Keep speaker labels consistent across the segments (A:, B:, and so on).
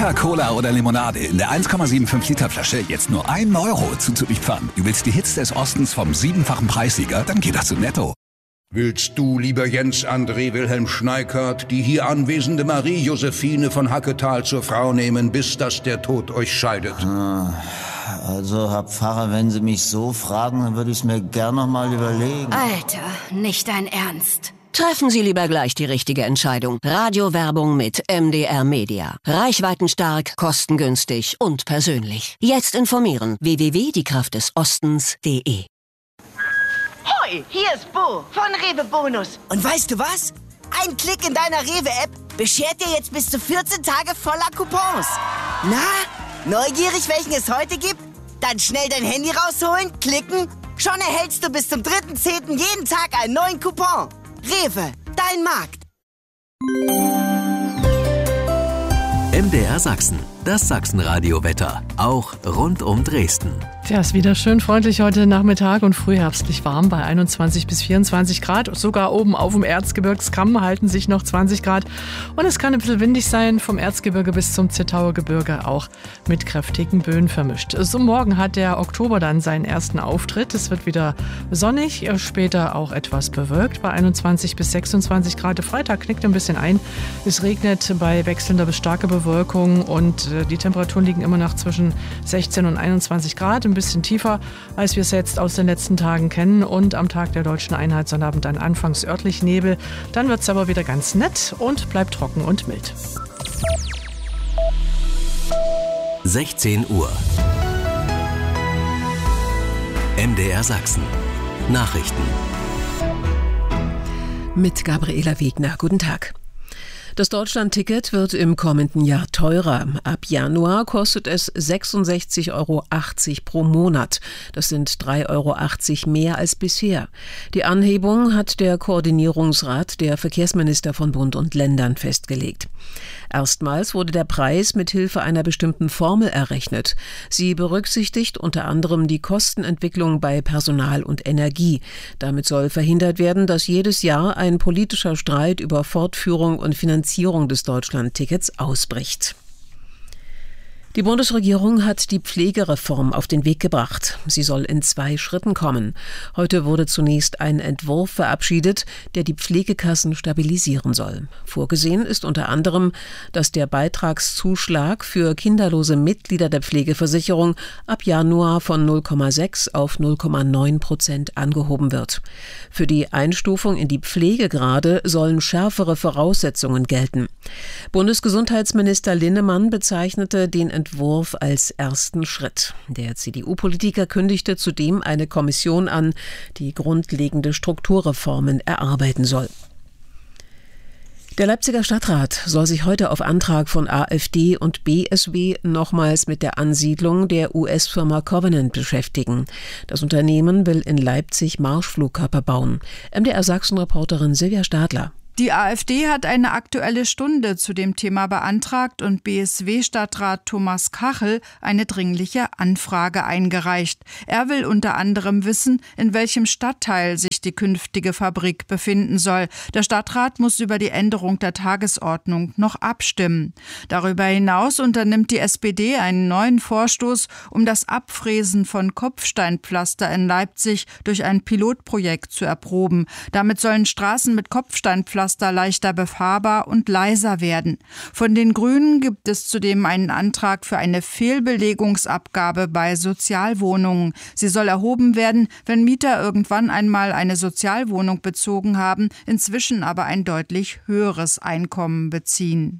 A: Wodka, Cola oder Limonade in der 1,75 Liter Flasche jetzt nur 1 Euro zuzüglich Pfand. Du willst die Hits des Ostens vom 7-fachen Preissieger? Dann geht das zu Netto.
B: Willst du, lieber Jens André Wilhelm Schneikert, die hier anwesende Marie-Josephine von Hacketal zur Frau nehmen, bis dass der Tod euch scheidet?
C: Also, Herr Pfarrer, wenn Sie mich so fragen, dann würde ich es mir gern noch mal überlegen.
D: Alter, nicht dein Ernst.
E: Treffen Sie lieber gleich die richtige Entscheidung. Radiowerbung mit MDR Media. Reichweitenstark, kostengünstig und persönlich. Jetzt informieren. www.diekraftdesostens.de.
F: Hoi, hier ist Bo von Rewe Bonus.
G: Und weißt du was? Ein Klick in deiner Rewe-App beschert dir jetzt bis zu 14 Tage voller Coupons. Na, neugierig, welchen es heute gibt? Dann schnell dein Handy rausholen, klicken. Schon erhältst du bis zum 3.10. jeden Tag einen neuen Coupon. Rewe, dein Markt.
H: MDR Sachsen, das Sachsenradio-Wetter, auch rund um Dresden.
I: Ja, ist wieder schön freundlich heute Nachmittag und frühherbstlich warm bei 21 bis 24 Grad. Sogar oben auf dem Erzgebirgskamm halten sich noch 20 Grad. Und es kann ein bisschen windig sein, vom Erzgebirge bis zum Zittauer Gebirge, auch mit kräftigen Böen vermischt. So morgen hat der Oktober dann seinen ersten Auftritt. Es wird wieder sonnig, später auch etwas bewölkt bei 21 bis 26 Grad. Der Freitag knickt ein bisschen ein. Es regnet bei wechselnder bis starker Bewölkung und die Temperaturen liegen immer noch zwischen 16 und 21 Grad. Ein bisschen tiefer, als wir es jetzt aus den letzten Tagen kennen. Und am Tag der Deutschen Einheit Sonnabend dann anfangs örtlich Nebel. Dann wird es aber wieder ganz nett und bleibt trocken und mild.
H: 16 Uhr. MDR Sachsen. Nachrichten.
J: Mit Gabriela Wegner. Guten Tag. Das Deutschland-Ticket wird im kommenden Jahr teurer. Ab Januar kostet es 66,80 Euro pro Monat. Das sind 3,80 Euro mehr als bisher. Die Anhebung hat der Koordinierungsrat der Verkehrsminister von Bund und Ländern festgelegt. Erstmals wurde der Preis mit Hilfe einer bestimmten Formel errechnet. Sie berücksichtigt unter anderem die Kostenentwicklung bei Personal und Energie. Damit soll verhindert werden, dass jedes Jahr ein politischer Streit über Fortführung und Finanzierung des Deutschland-Tickets ausbricht. Die Bundesregierung hat die Pflegereform auf den Weg gebracht. Sie soll in 2 Schritten kommen. Heute wurde zunächst ein Entwurf verabschiedet, der die Pflegekassen stabilisieren soll. Vorgesehen ist unter anderem, dass der Beitragszuschlag für kinderlose Mitglieder der Pflegeversicherung ab Januar von 0,6 auf 0,9% angehoben wird. Für die Einstufung in die Pflegegrade sollen schärfere Voraussetzungen gelten. Bundesgesundheitsminister Linnemann bezeichnete den Entwurf als ersten Schritt. Der CDU-Politiker kündigte zudem eine Kommission an, die grundlegende Strukturreformen erarbeiten soll. Der Leipziger Stadtrat soll sich heute auf Antrag von AfD und BSW nochmals mit der Ansiedlung der US-Firma Covenant beschäftigen. Das Unternehmen will in Leipzig Marschflugkörper bauen. MDR-Sachsen-Reporterin Silvia Stadler.
K: Die AfD hat eine Aktuelle Stunde zu dem Thema beantragt und BSW-Stadtrat Thomas Kachel eine dringliche Anfrage eingereicht. Er will unter anderem wissen, in welchem Stadtteil sich die künftige Fabrik befinden soll. Der Stadtrat muss über die Änderung der Tagesordnung noch abstimmen. Darüber hinaus unternimmt die SPD einen neuen Vorstoß, um das Abfräsen von Kopfsteinpflaster in Leipzig durch ein Pilotprojekt zu erproben. Damit sollen Straßen mit Kopfsteinpflaster leichter befahrbar und leiser werden. Von den Grünen gibt es zudem einen Antrag für eine Fehlbelegungsabgabe bei Sozialwohnungen. Sie soll erhoben werden, wenn Mieter irgendwann einmal eine Sozialwohnung bezogen haben, inzwischen aber ein deutlich höheres Einkommen beziehen.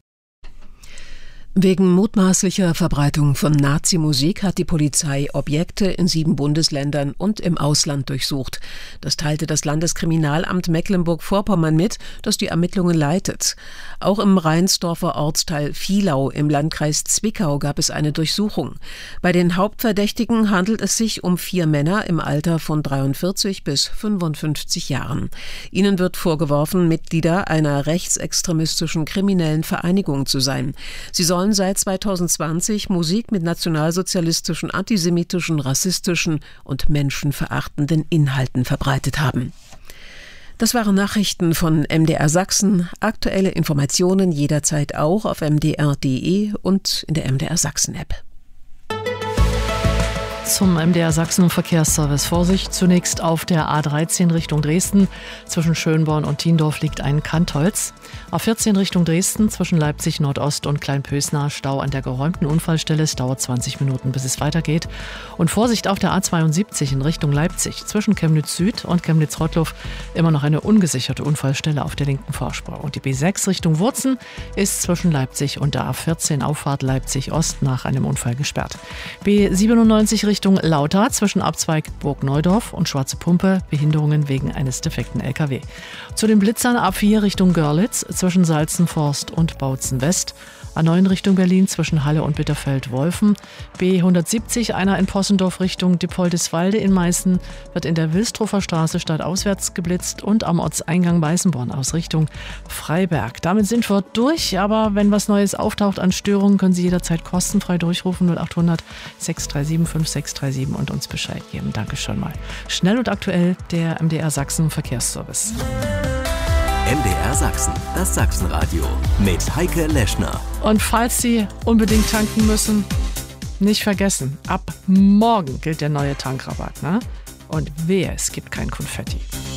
J: Wegen mutmaßlicher Verbreitung von Nazi-Musik hat die Polizei Objekte in 7 Bundesländern und im Ausland durchsucht. Das teilte das Landeskriminalamt Mecklenburg-Vorpommern mit, das die Ermittlungen leitet. Auch im Rheinsdorfer Ortsteil Vielau im Landkreis Zwickau gab es eine Durchsuchung. Bei den Hauptverdächtigen handelt es sich um 4 Männer im Alter von 43 bis 55 Jahren. Ihnen wird vorgeworfen, Mitglieder einer rechtsextremistischen kriminellen Vereinigung zu sein. Sie sollen seit 2020 Musik mit nationalsozialistischen, antisemitischen, rassistischen und menschenverachtenden Inhalten verbreitet haben. Das waren Nachrichten von MDR Sachsen. Aktuelle Informationen jederzeit auch auf mdr.de und in der MDR Sachsen App.
I: Zum MDR Sachsen Verkehrsservice. Vorsicht zunächst auf der A13 Richtung Dresden. Zwischen Schönborn und Tiendorf liegt ein Kantholz. A14 Richtung Dresden zwischen Leipzig Nordost und Kleinpösnar Stau an der geräumten Unfallstelle. Es dauert 20 Minuten, bis es weitergeht. Und Vorsicht auf der A72 in Richtung Leipzig. Zwischen Chemnitz Süd und Chemnitz Rottlow immer noch eine ungesicherte Unfallstelle auf der linken Fahrspur. Und die B6 Richtung Wurzen ist zwischen Leipzig und der A14 Auffahrt Leipzig Ost nach einem Unfall gesperrt. B97 Richtung Lauter zwischen Abzweig Burg-Neudorf und Schwarze Pumpe, Behinderungen wegen eines defekten LKW. Zu den Blitzern A4 Richtung Görlitz zwischen Salzenforst und Bautzen West. A9 Richtung Berlin zwischen Halle und Bitterfeld-Wolfen. B170 einer in Possendorf Richtung Dippoldiswalde in Meißen wird in der Wilstrofer Straße stadtauswärts geblitzt und am Ortseingang Weißenborn aus Richtung Freiberg. Damit sind wir durch, aber wenn was Neues auftaucht an Störungen, können Sie jederzeit kostenfrei durchrufen 0800 637 5637 und uns Bescheid geben. Danke schon mal. Schnell und aktuell der MDR Sachsen Verkehrsservice.
H: MDR Sachsen, das Sachsenradio mit Heike Leschner.
I: Und falls Sie unbedingt tanken müssen, nicht vergessen, ab morgen gilt der neue Tankrabatt, ne? Und wehe, es gibt kein Konfetti.